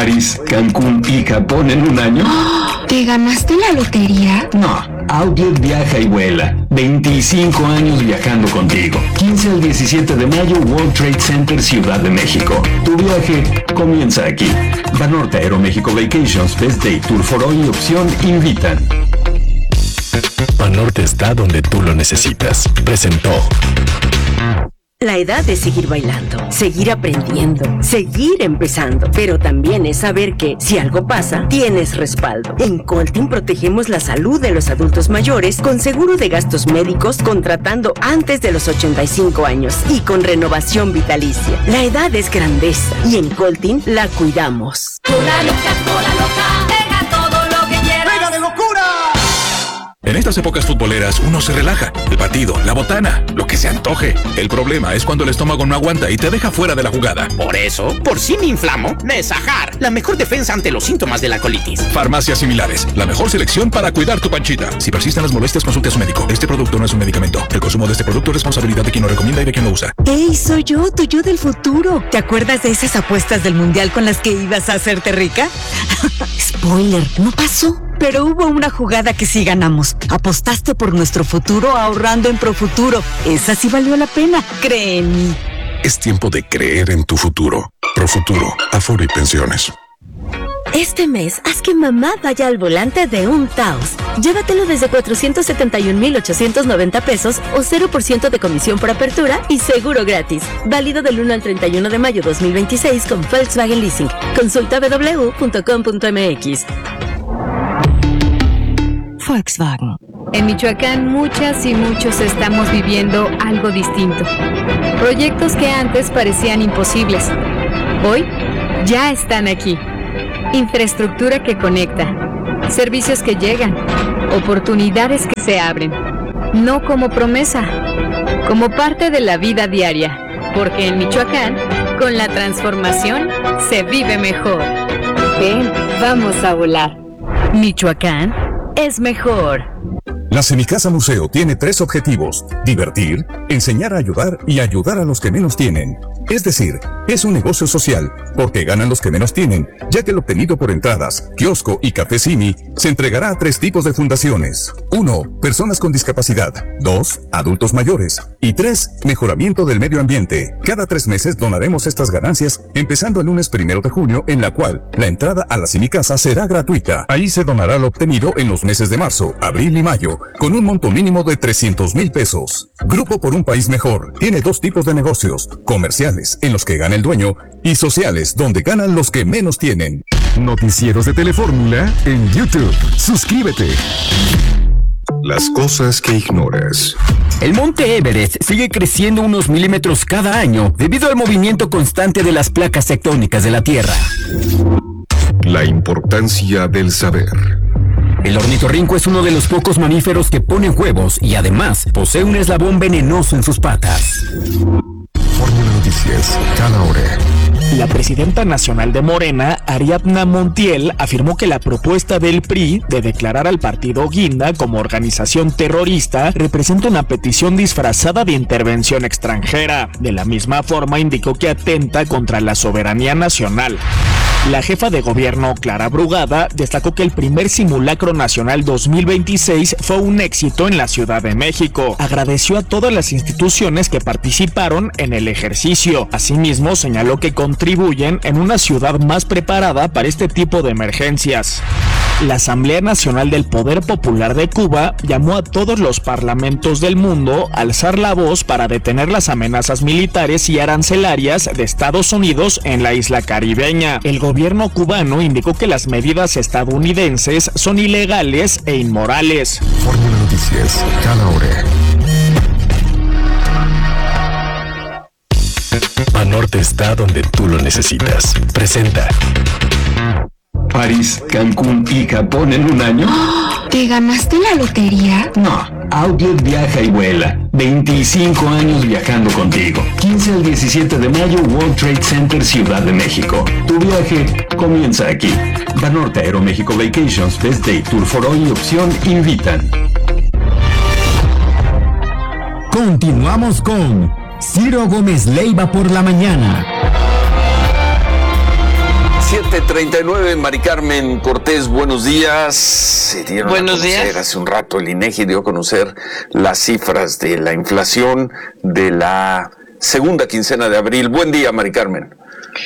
París, Cancún y Japón en un año. ¿Te ganaste la lotería? No, Outlet viaja y vuela. 25 años viajando contigo. 15 al 17 de mayo, World Trade Center, Ciudad de México. Tu viaje comienza aquí. Banorte Aeroméxico Vacations, Best Day, Tour for Hoy y Opción invitan. Banorte está donde tú lo necesitas. Presentó. La edad es seguir bailando, seguir aprendiendo, seguir empezando, pero también es saber que, si algo pasa, tienes respaldo. En Coltin protegemos la salud de los adultos mayores con seguro de gastos médicos contratando antes de los 85 años y con renovación vitalicia. La edad es grandeza y en Coltin la cuidamos. Cola loca, pega todo lo que quieras. ¡Pega de locura! En estas épocas futboleras uno se relaja. El partido, la botana, lo que se antoje. El problema es cuando el estómago no aguanta y te deja fuera de la jugada. Por eso, por si me inflamo, Nesajar, la mejor defensa ante los síntomas de la colitis. Farmacias similares, la mejor selección para cuidar tu panchita. Si persisten las molestias, consulte a su médico. Este producto no es un medicamento. El consumo de este producto es responsabilidad de quien lo recomienda y de quien lo usa. ¡Ey, soy yo, tu yo del futuro! ¿Te acuerdas de esas apuestas del mundial con las que ibas a hacerte rica? Spoiler, no pasó. Pero hubo una jugada que sí ganamos. Apostaste por nuestro futuro ahorrando en Profuturo. Esa sí valió la pena, cree en mí. Es tiempo de creer en tu futuro. Profuturo, Afore y Pensiones. Este mes, haz que mamá vaya al volante de un Taos. Llévatelo desde 471,890 pesos o 0% de comisión por apertura y seguro gratis. Válido del 1 al 31 de mayo 2026 con Volkswagen Leasing. Consulta www.com.mx. Volkswagen. En Michoacán, muchas y muchos estamos viviendo algo distinto. Proyectos que antes parecían imposibles, hoy ya están aquí. Infraestructura que conecta, servicios que llegan, oportunidades que se abren. No como promesa, como parte de la vida diaria. Porque en Michoacán, con la transformación, se vive mejor. Ven, vamos a volar. Michoacán es mejor. La Semicasa Museo tiene 3 objetivos: divertir, enseñar a ayudar y ayudar a los que menos tienen. Es decir, es un negocio social, porque ganan los que menos tienen, ya que lo obtenido por entradas, kiosco y café Simi se entregará a 3 tipos de fundaciones. 1. Personas con discapacidad. 2. Adultos mayores. Y 3. Mejoramiento del medio ambiente. Cada 3 meses donaremos estas ganancias, empezando el lunes 1 de junio, en la cual la entrada a la Semicasa será gratuita. Ahí se donará lo obtenido en los meses de marzo, abril y mayo, con un monto mínimo de 300,000 pesos. Grupo por un país mejor tiene 2 tipos de negocios: comerciales, en los que gana el dueño, y sociales, donde ganan los que menos tienen. Noticieros de Telefórmula en YouTube. Suscríbete. Las cosas que ignoras. El monte Everest sigue creciendo unos milímetros cada año debido al movimiento constante de las placas tectónicas de la Tierra. La importancia del saber. El ornitorrinco es uno de los pocos mamíferos que ponen huevos y además posee un eslabón venenoso en sus patas. Fórmula Noticias, cada hora. La presidenta nacional de Morena, Ariadna Montiel, afirmó que la propuesta del PRI de declarar al partido Guinda como organización terrorista representa una petición disfrazada de intervención extranjera. De la misma forma, indicó que atenta contra la soberanía nacional. La jefa de gobierno, Clara Brugada, destacó que el primer simulacro nacional 2026 fue un éxito en la Ciudad de México. Agradeció a todas las instituciones que participaron en el ejercicio. Asimismo, señaló que contribuyen en una ciudad más preparada para este tipo de emergencias. La Asamblea Nacional del Poder Popular de Cuba llamó a todos los parlamentos del mundo a alzar la voz para detener las amenazas militares y arancelarias de Estados Unidos en la isla caribeña. El gobierno cubano indicó que las medidas estadounidenses son ilegales e inmorales. Fórmula Noticias, cada hora. Banorte está donde tú lo necesitas. Presenta. París, Cancún y Japón en un año. ¿Te ganaste la lotería? No, Outlet viaja y vuela. 25 años viajando contigo. 15 al 17 de mayo, World Trade Center, Ciudad de México. Tu viaje comienza aquí. Banorte Aeroméxico Vacations, Best Day, Tour for Hoy y Opción invitan. Continuamos con Ciro Gómez Leiva por la mañana. 7:30 4:39, Mari Carmen Cortés, buenos días. Se dieron buenos a conocer días. Hace un rato el INEGI dio a conocer las cifras de la inflación de la segunda quincena de abril. Buen día, Mari Carmen.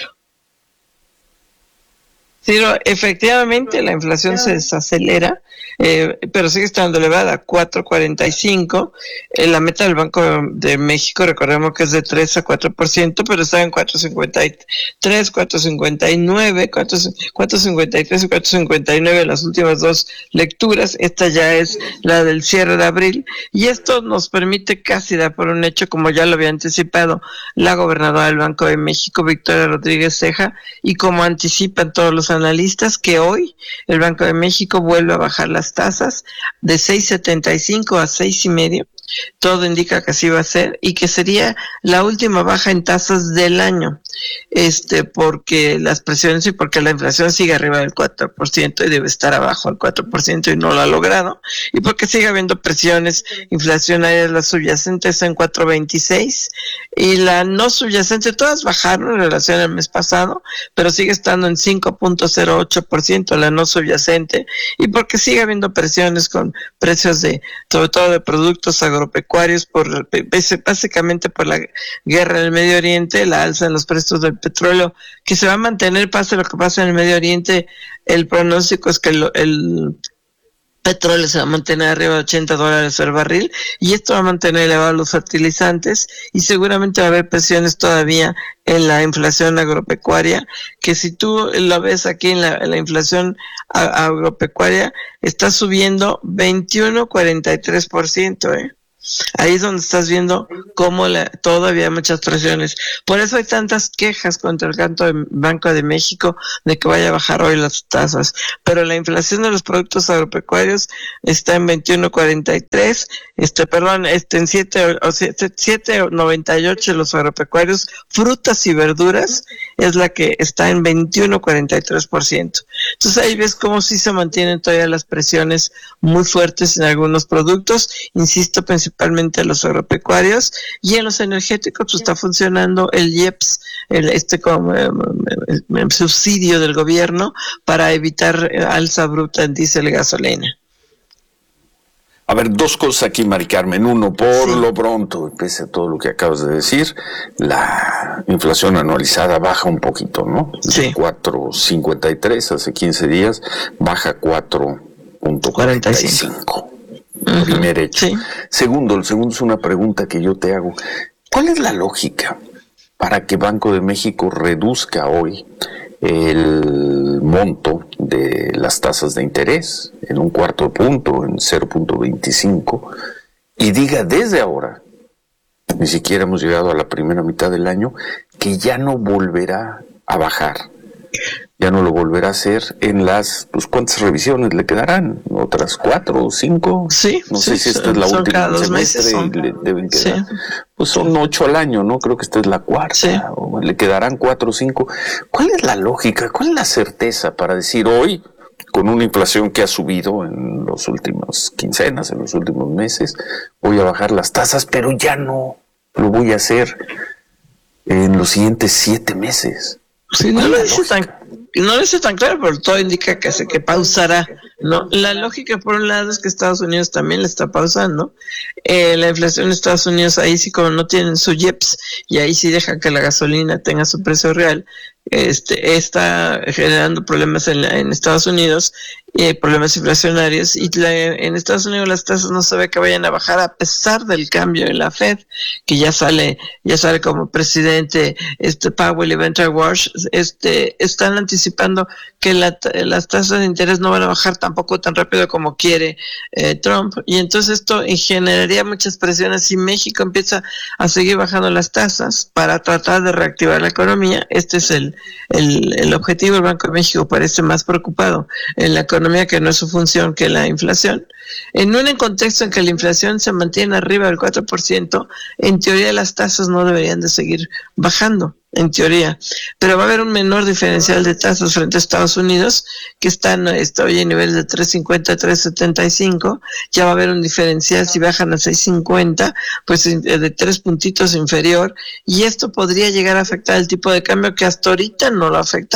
Ciro, efectivamente la inflación se desacelera, pero sigue estando elevada, 4.45. La meta del Banco de México, recordemos que es de 3 a 4%, pero está en 4.53, 4.59, 4.53 y 4.59 en las últimas dos lecturas. Esta ya es la del cierre de abril, y esto nos permite casi dar por un hecho, como ya lo había anticipado la gobernadora del Banco de México, Victoria Rodríguez Ceja, y como anticipan todos los analistas, que hoy el Banco de México vuelve a bajar las tasas de 6.75 a 6.5. Todo indica que así va a ser, y que sería la última baja en tasas del año, porque las presiones y porque la inflación sigue arriba del 4% y debe estar abajo del 4% y no lo ha logrado, y porque sigue habiendo presiones inflacionarias. Las subyacentes en 4.26 y la no subyacente, todas bajaron en relación al mes pasado, pero sigue estando en 5.08% la no subyacente, y porque sigue habiendo presiones con precios sobre todo de productos agropecuarios, básicamente por la guerra en el Medio Oriente, la alza en los precios del petróleo, que se va a mantener pase lo que pase en el Medio Oriente. El pronóstico es que el petróleo se va a mantener arriba de $80 el barril, y esto va a mantener elevados los fertilizantes, y seguramente va a haber presiones todavía en la inflación agropecuaria, que si tú lo ves aquí en la inflación agropecuaria, está subiendo 21.43%, Ahí es donde estás viendo cómo todavía hay muchas presiones. Por eso hay tantas quejas contra el Banco de México de que vaya a bajar hoy las tasas. Pero la inflación de los productos agropecuarios está en 21.43, en 7.98 los agropecuarios. Frutas y verduras es la que está en 21.43%. Entonces ahí ves cómo sí se mantienen todavía las presiones muy fuertes en algunos productos, insisto, principalmente los agropecuarios, y en los energéticos pues está funcionando el IEPS, el subsidio del gobierno para evitar alza bruta en diésel y gasolina. A ver, dos cosas aquí, Mari Carmen. Uno, por lo pronto, pese a todo lo que acabas de decir, la inflación anualizada baja un poquito, ¿no? Sí. 4.53 hace 15 días, baja 4.45. Primer hecho. Sí. Segundo, es una pregunta que yo te hago. ¿Cuál es la lógica para que Banco de México reduzca hoy el monto de las tasas de interés en 1/4 punto, en 0.25, y diga desde ahora, ni siquiera hemos llegado a la primera mitad del año, que ya no volverá a bajar? Ya no lo volverá a hacer en las, pues, ¿cuántas revisiones le quedarán? ¿Otras 4 o 5? Sí. No sé si esta es la última cada 2 meses. Le deben quedar. Pues son 8 al año, ¿no? Creo que esta es la cuarta. O le quedarán 4 o 5. ¿Cuál es la lógica? ¿Cuál es la certeza para decir hoy, con una inflación que ha subido en los últimos quincenas, en los últimos meses, voy a bajar las tasas, pero ya no lo voy a hacer en los siguientes 7 meses? Sí, no lo dice tan claro, pero todo indica que pausará, ¿no? La lógica, por un lado, es que Estados Unidos también le está pausando. La inflación en Estados Unidos, ahí sí, como no tienen su IEPS, y ahí sí dejan que la gasolina tenga su precio real, está generando problemas en Estados Unidos, problemas inflacionarios, y en Estados Unidos las tasas no se ve que vayan a bajar a pesar del cambio en la Fed, que ya sale como presidente Powell y Venture Watch, están anticipando que las tasas de interés no van a bajar tampoco tan rápido como quiere Trump, y entonces esto generaría muchas presiones. Si México empieza a seguir bajando las tasas para tratar de reactivar la economía, este es el objetivo. El Banco de México parece más preocupado en la economía, que no es su función, que la inflación. En un contexto en que la inflación se mantiene arriba del 4%, en teoría las tasas no deberían de seguir bajando, en teoría, pero va a haber un menor diferencial de tasas frente a Estados Unidos, que está hoy en niveles de 3.50 a 3.75, ya va a haber un diferencial si bajan a 6.50, pues de 3 puntitos inferior, y esto podría llegar a afectar el tipo de cambio, que hasta ahorita no lo ha afectado.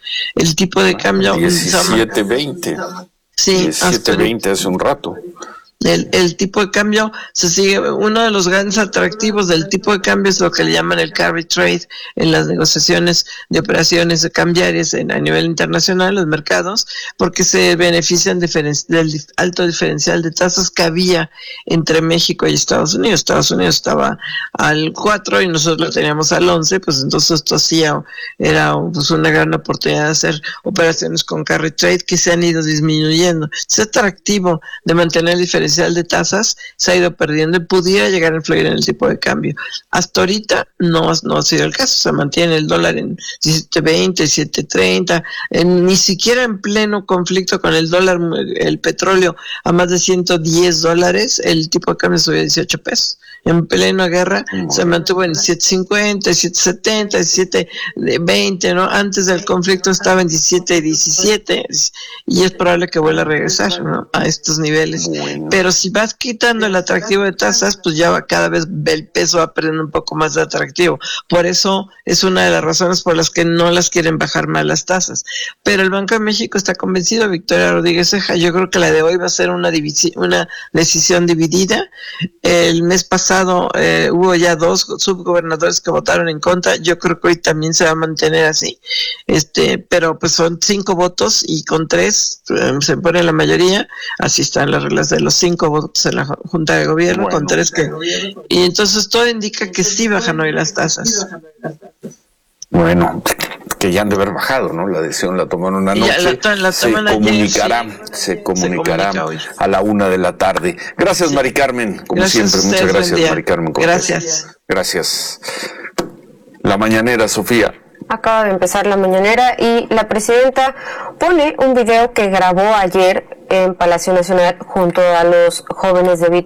El tipo de cambio 17.20. Sí, 17.20 hace un rato. El tipo de cambio se sigue. Uno de los grandes atractivos del tipo de cambio es lo que le llaman el carry trade en las negociaciones de operaciones cambiarias a nivel internacional, los mercados, porque se benefician del alto diferencial de tasas que había entre México y Estados Unidos. Estados Unidos estaba al 4 y nosotros lo teníamos al 11, pues entonces esto hacía, era pues una gran oportunidad de hacer operaciones con carry trade que se han ido disminuyendo. Es atractivo de mantener el diferencial de tasas, se ha ido perdiendo y pudiera llegar a influir en el tipo de cambio. Hasta ahorita no ha sido el caso, se mantiene el dólar en 17.20, 7.30, ni siquiera en pleno conflicto con el dólar, el petróleo a más de $110, el tipo de cambio subió a 18 pesos. En plena guerra se mantuvo en 7.50, 7.70, 7.20, ¿no? Antes del conflicto estaba en 17 y es probable que vuelva a regresar, ¿no? A estos niveles. Pero si vas quitando el atractivo de tasas, pues ya cada vez el peso va perdiendo un poco más de atractivo. Por eso es una de las razones por las que no las quieren bajar más las tasas. Pero el Banco de México está convencido, Victoria Rodríguez Ceja, yo creo que la de hoy va a ser una decisión dividida. El mes pasado hubo ya 2 subgobernadores que votaron en contra. Yo creo que hoy también se va a mantener así. Pero pues son 5 votos y con 3 se pone la mayoría. Así están las reglas de los 5 votos en la Junta de Gobierno, con 3 que... Y entonces todo indica que sí bajan hoy las tasas. Bueno, que ya han de haber bajado, ¿no? La decisión la tomaron anoche. Se comunicará a la 1 de la tarde. Gracias, Mari Carmen, como gracias siempre. Muchas gracias, Mari Carmen. Gracias. La mañanera, Sofía. Acaba de empezar la mañanera y la presidenta pone un video que grabó ayer en Palacio Nacional junto a los jóvenes de